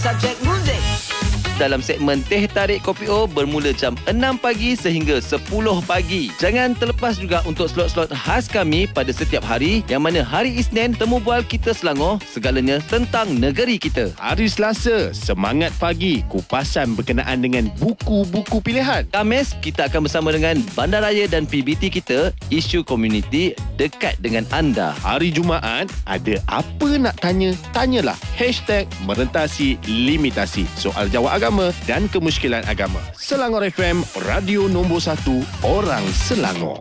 Subjek muzik dalam segmen Teh Tarik Kopi O bermula jam 6 pagi sehingga 10 pagi. Jangan terlepas juga untuk slot-slot khas kami pada setiap hari, yang mana hari Isnin Temu Bual Kita Selangor, segalanya tentang negeri kita. Hari Selasa, Semangat Pagi, kupasan berkenaan dengan buku-buku pilihan. Khamis, kita akan bersama dengan Bandaraya dan PBT kita, isu komuniti dekat dengan anda. Hari Jumaat, ada apa nak tanya? Tanyalah. #merentasi limitasi. Soal jawab agama dan kemusykilan agama. Selangor FM, radio nombor 1 orang Selangor.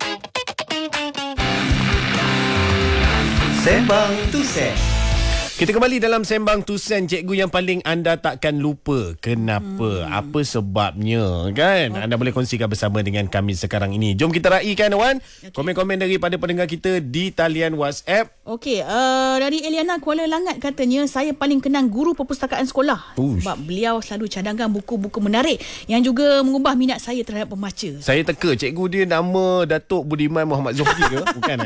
Sembang Tusen. Kita kembali dalam Sembang Tusen, cikgu yang paling anda takkan lupa. Kenapa? Apa sebabnya, kan? Anda boleh kongsikan bersama dengan kami sekarang ini. Jom kita raikan, Wan. Komen-komen daripada pendengar kita di talian WhatsApp. Okey, dari Eliana Kuala Langat katanya, saya paling kenang guru perpustakaan sekolah. Sebab beliau selalu cadangkan buku-buku menarik yang juga mengubah minat saya terhadap pembaca. Saya teka, cikgu dia nama Datuk Budiman Muhammad Zohri ke? Bukan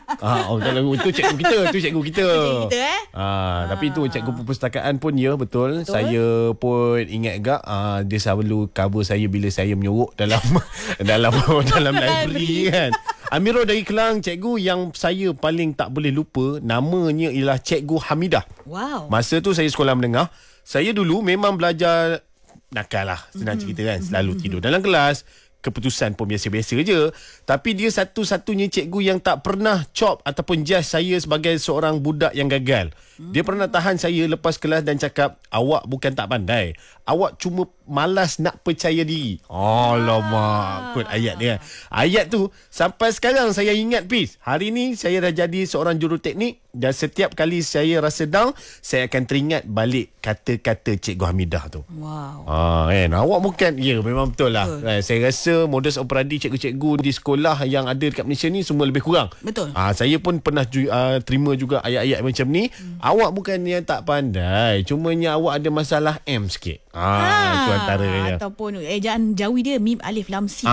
itu cikgu kita. Cikgu kita, tapi itu cikgu perpustakaan pun ya, betul. Saya pun ingat agak dia selalu cover saya bila saya menyorok dalam dalam library kan. Amirul dari Kelang, cikgu yang saya paling tak boleh lupa namanya ialah Cikgu Hamidah. Wow. Masa tu saya sekolah menengah. Saya dulu memang belajar nakal lah, senang cerita kan. Selalu tidur dalam kelas. Keputusan pun biasa-biasa je. Tapi dia satu-satunya cikgu yang tak pernah cop ataupun judge saya sebagai seorang budak yang gagal. Dia pernah tahan saya lepas kelas dan cakap, awak bukan tak pandai, awak cuma malas nak percaya diri. Alamak, kot ayat dia. Ayat tu sampai sekarang saya ingat, Pis. Hari ni saya dah jadi seorang juruteknik dan setiap kali saya rasa down, saya akan teringat balik kata-kata Cikgu Hamidah tu. Wow. Kan, awak bukan, ya memang betul lah. Saya rasa modus operandi cikgu-cikgu di sekolah yang ada dekat Malaysia ni semua lebih kurang. Betul. Saya pun pernah terima juga ayat-ayat macam ni. Awak bukannya tak pandai, cumanya awak ada masalah M sikit. Itu antaranya. Ataupun ejaan jawi dia mim alif lam sin.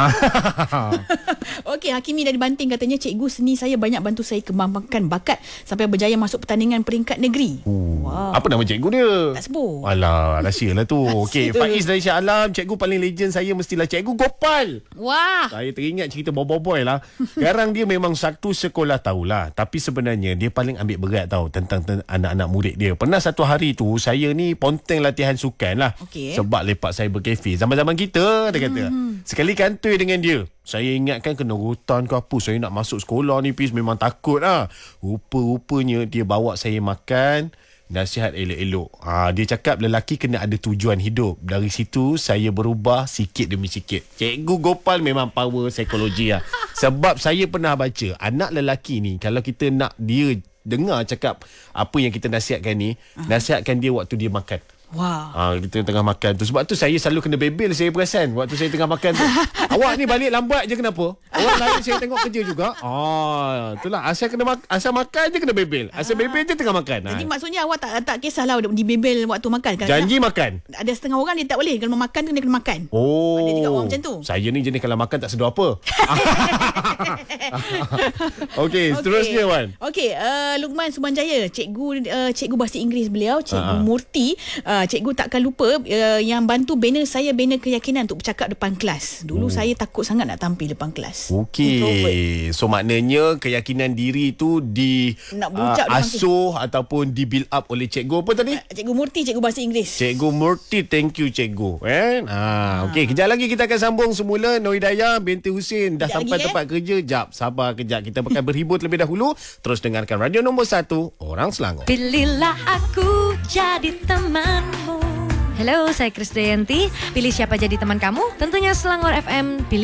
Okey, Hakimi dari Banting katanya, cikgu seni saya banyak bantu saya kembangkan bakat sampai berjaya masuk pertandingan peringkat negeri. Wow. Apa nama cikgu dia? Tak sebut. Alah, rahsia lah tu. Okey, Faiz dari Shah Alam, cikgu paling legend saya mestilah Cikgu Gopal. Wah. Saya teringat cerita boy lah. Garang dia memang satu sekolah tahulah, tapi sebenarnya dia paling ambil berat tahu tentang anak-anak murid dia. Pernah satu hari tu saya ni ponteng latihan sukan lah. Sebab lepak saya berkafe. Zaman-zaman kita, dia kata. Sekali kantoi dengan dia. Saya ingatkan kena rotan ke apa. Saya nak masuk sekolah ni, Pis. Memang takut lah. Rupa-rupanya dia bawa saya makan. Nasihat elok-elok. Dia cakap lelaki kena ada tujuan hidup. Dari situ saya berubah sikit demi sikit. Cikgu Gopal memang power psikologi lah. Sebab saya pernah baca, anak lelaki ni kalau kita nak dia dengar cakap apa yang kita nasihatkan ni, nasihatkan dia waktu dia makan. Wah. Kita tengah makan tu. Sebab tu saya selalu kena bebel, saya perasan waktu saya tengah makan tu. Awak ni balik lambat je kenapa? Awak lain saya tengok kerja juga. Itulah asal asal makan je kena bebel. Asal bebel je tengah makan. Jadi maksudnya awak tak kisahlah dibebel waktu makan kan? Janji makan. Ada setengah orang dia tak boleh, kalau makan tu dia kena makan. Ada juga orang macam tu. Saya ni jenis kalau makan tak sedar apa. Okey, seterusnya Wan. Okey, Luqman Sumanjaya, cikgu bahasa Inggeris beliau, Cikgu Murti. Cikgu takkan lupa yang bantu banner saya, banner keyakinan untuk bercakap depan kelas. Dulu saya takut sangat nak tampil depan kelas. Okey. So maknanya keyakinan diri tu asuh ataupun di build up oleh cikgu apa tadi? Cikgu Murti, cikgu bahasa Inggeris. Cikgu Murti, thank you cikgu. Okey, kejap lagi kita akan sambung semula. Nur Hidayah binti Husin dah kejap sampai tempat kerja. Jap, sabar kejap. Kita akan berhibur terlebih dahulu. Terus dengarkan radio nombor 1 orang Selangor. Pilihlah aku jadi temanmu. Hello, saya Krisdayanti. Pilih siapa jadi teman kamu? Tentunya Selangor FM. Pilih